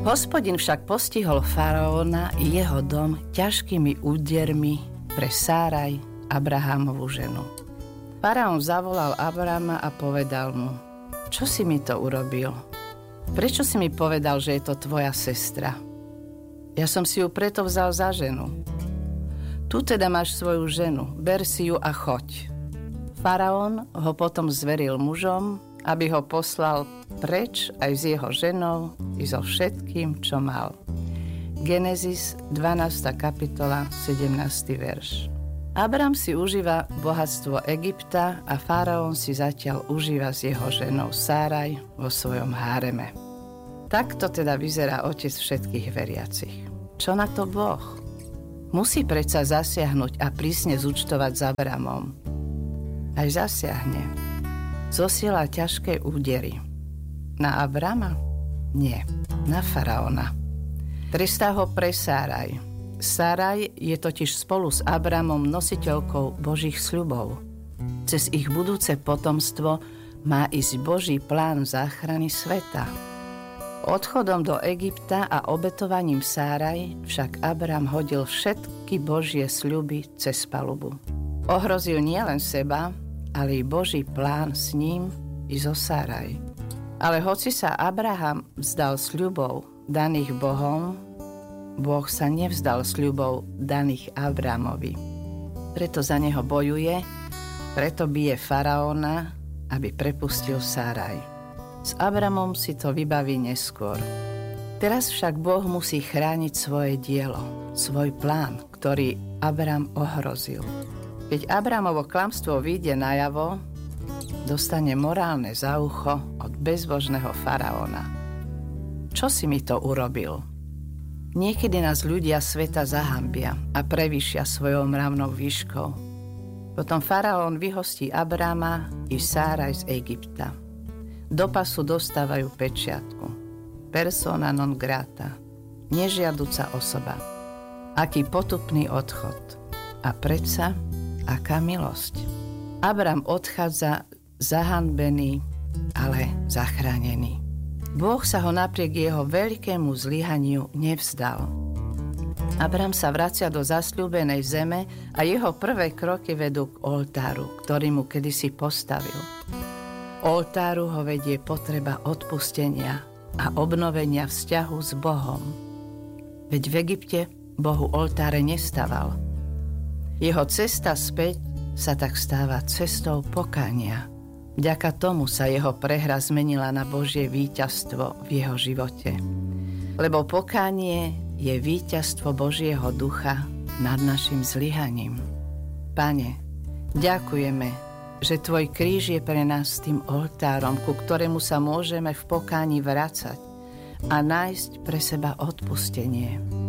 Hospodin však postihol faraóna i jeho dom ťažkými údermi pre Sáraj, Abrahámovu ženu. Faraón zavolal Abrama a povedal mu: Čo si mi to urobil? Prečo si mi povedal, že je to tvoja sestra? Ja som si ju preto vzal za ženu. Tu teda máš svoju ženu, ber si ju a choď. Faraón ho potom zveril mužom, aby ho poslal preč aj s jeho ženou i so všetkým, čo mal. Genesis 12. kapitola, 17. verš. Abram si užíva bohatstvo Egypta a faraón si zatiaľ užíva s jeho ženou Sáraj vo svojom háreme. Takto teda vyzerá otec všetkých veriacich. Čo na to Boh? Musí predsa zasiahnuť a prísne zúčtovať s Abramom. Aj zasiahne. Zosiela ťažké údery. Na Abrama? Nie, na faraóna. Trestá ho pre Sáraj. Sáraj je totiž spolu s Abramom nositeľkou Božích sľubov. Cez ich budúce potomstvo má ísť Boží plán záchrany sveta. Odchodom do Egypta a obetovaním Sáraj však Abram hodil všetky Božie sľuby cez palubu. Ohrozil nielen seba, ale i Boží plán s ním i zo Sáraj. Ale hoci sa Abraham vzdal sľubov daných Bohom, Boh sa nevzdal sľubov daných Abramovi. Preto za neho bojuje, preto bije faraóna, aby prepustil Sáraj. S Abramom si to vybaví neskôr. Teraz však Boh musí chrániť svoje dielo, svoj plán, ktorý Abram ohrozil. Keď Abramovo klamstvo vyjde najavo, dostane morálne za ucho od bezbožného faraóna. Čo si mi to urobil? Niekedy nás ľudia sveta zahambia a prevýšia svojou mravnou výškou. Potom faraón vyhostí Abrama i Sáraj z Egypta. Do pasu dostávajú pečiatku. Persona non grata. Nežiaduca osoba. Aký potupný odchod. A predsa aká milosť. Abram odchádza zahanbený, ale zachránený. Boh sa ho napriek jeho veľkému zlyhaniu nevzdal. Abram sa vracia do zasľúbenej zeme a jeho prvé kroky vedú k oltáru, ktorý mu kedysi postavil. Oltáru ho vedie potreba odpustenia a obnovenia vzťahu s Bohom. Veď v Egypte Bohu oltáre nestaval. Jeho cesta späť sa tak stáva cestou pokánia. Vďaka tomu sa jeho prehra zmenila na Božie víťazstvo v jeho živote. Lebo pokánie je víťazstvo Božieho ducha nad našim zlyhaním. Pane, ďakujeme, že Tvoj kríž je pre nás tým oltárom, ku ktorému sa môžeme v pokáni vracať a nájsť pre seba odpustenie.